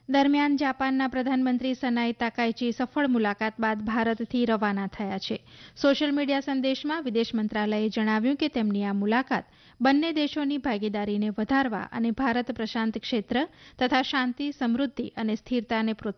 દરમિયાન જાપાનના પ્રધાનમંત્રી સનાઈ તાકાઇચી સફળ મુલાકાત બાદ ભારતથી રવાના થયા છે. સોશિયલ મીડિયા સંદેશમાં વિદેશ મંત્રાલયે જણાવ્યું કે તેમની આ મુલાકાત બંને દેશોની ભાગીદારીને વધારવા અને ભારત પ્રશાંત ક્ષેત્ર તથા શાંતિ, સમૃદ્ધિ અને સ્થિરતાને પ્રોત્સાહન